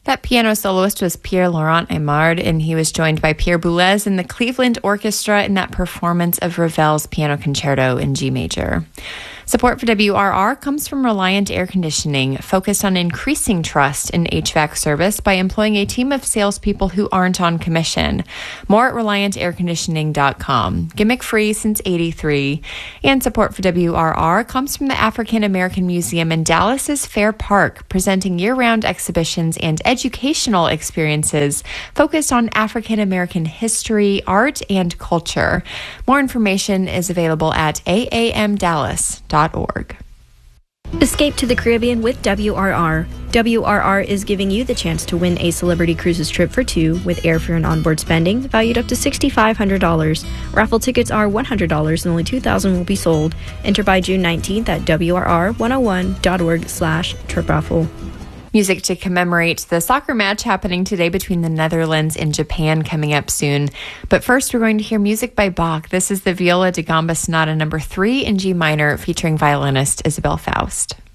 That piano soloist was Pierre-Laurent Aimard, and he was joined by Pierre Boulez and the Cleveland Orchestra in that performance of Ravel's Piano Concerto in G major. Support for WRR comes from Reliant Air Conditioning, focused on increasing trust in HVAC service by employing a team of salespeople who aren't on commission. More at ReliantAirConditioning.com. Gimmick-free since '83. And support for WRR comes from the African American Museum in Dallas's Fair Park, presenting year-round exhibitions and educational experiences focused on African American history, art, and culture. More information is available at aamdallas.org. Escape to the Caribbean with WRR. WRR is giving you the chance to win a Celebrity Cruises trip for two with airfare and onboard spending valued up to $6,500. Raffle tickets are $100 and only 2,000 will be sold. Enter by June 19th at WRR101.org/trip-raffle. Music to commemorate the soccer match happening today between the Netherlands and Japan coming up soon. But first, we're going to hear music by Bach. This is the Viola da Gamba Sonata No. 3 in G minor featuring violinist Isabel Faust.